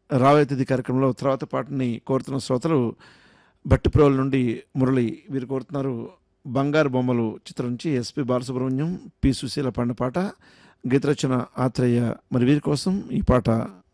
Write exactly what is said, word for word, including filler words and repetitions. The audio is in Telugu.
రాబోయే తిథి కార్యక్రమంలో తర్వాత పాటని కోరుతున్న శ్రోతలు భట్టిప్రోల నుండి మురళి. వీరు కోరుతున్నారు బంగారు బొమ్మలు చిత్రం నుంచి ఎస్పి బాలసుబ్రహ్మణ్యం, పి సుశీల పాడిన పాట, గీతరచన ఆత్రేయ. మరి వీరి కోసం ఈ పాట.